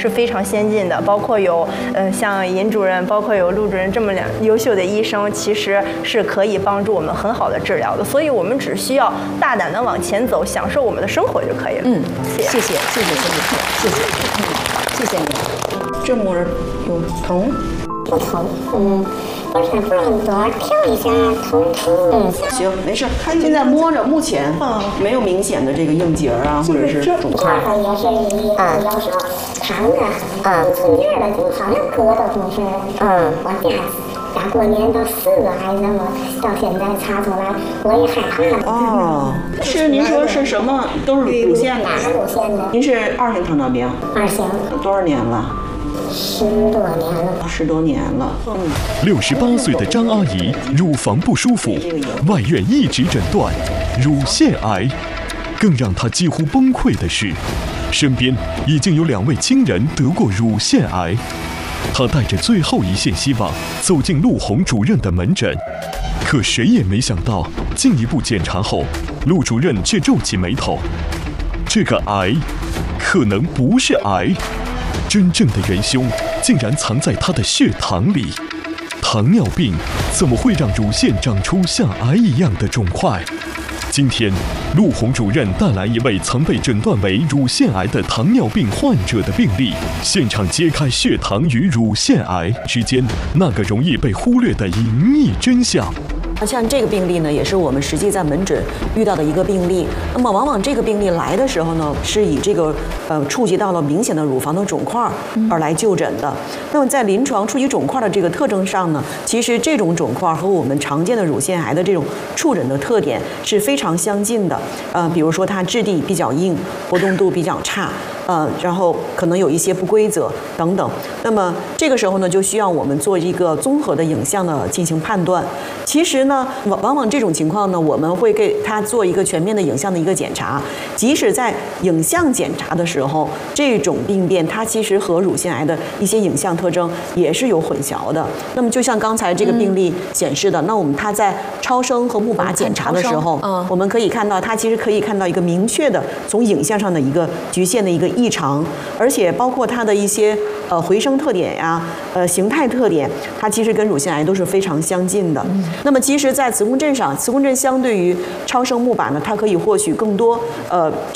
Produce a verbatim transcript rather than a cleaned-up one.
是非常先进的，包括有呃像尹主任，包括有陆主任这么两优秀的医生，其实是可以帮助我们很好的治疗的。所以我们只需要大胆的往前走，享受我们的生活就可以了。 嗯，谢谢谢谢谢谢谢谢，嗯，谢谢你。这摸着有疼？ 不疼，嗯。我是不能多跳一下，疼疼。嗯， 行，没事。现在摸着，目前没有明显的这个硬结啊，或者是肿块。 这个也是一个有时候疼的，嗯，从这儿了就好像疙瘩同时，嗯，我家家过年都四个孩子，我到现在查出来，我也害怕。 哦，是您说是什么？都是乳腺的。 乳腺的。 您是二型糖尿病？ 二型。 多少年了？ 十多年了， 十多年了。嗯， 六十八岁的张阿姨乳房不舒服，外院一直诊断乳腺癌。更让她几乎崩溃的是，身边已经有两位亲人得过乳腺癌。她带着最后一线希望走进陆红主任的门诊，可谁也没想到，进一步检查后，陆主任却皱起眉头：这个癌可能不是癌。真正的元凶竟然藏在他的血糖里。糖尿病怎么会让乳腺长出像癌一样的肿块？今天，陆红主任带来一位曾被诊断为乳腺癌的糖尿病患者的病例，现场揭开血糖与乳腺癌之间那个容易被忽略的隐秘真相。 那像这个病例呢，也是我们实际在门诊遇到的一个病例。那么往往这个病例来的时候呢，是以这个呃触及到了明显的乳房的肿块而来就诊的。那么在临床触及肿块的这个特征上呢，其实这种肿块和我们常见的乳腺癌的这种触诊的特点是非常相近的。呃，比如说它质地比较硬，活动度比较差。呃，然后可能有一些不规则等等。那么这个时候呢，就需要我们做一个综合的影像的进行判断。其实呢，往往往这种情况呢，我们会给他做一个全面的影像的一个检查。即使在影像检查的时候，这种病变它其实和乳腺癌的一些影像特征也是有混淆的。那么就像刚才这个病例显示的，嗯、那我们它在超声和钼靶检查的时候，嗯、我们可以看到它其实可以看到一个明确的从影像上的一个局限的一个异常，而且包括它的一些呃回声特点呀、呃形态特点，它其实跟乳腺癌都是非常相近的。嗯、那么其实，在磁共振上，磁共振相对于超声钼靶呢，它可以获取更多呃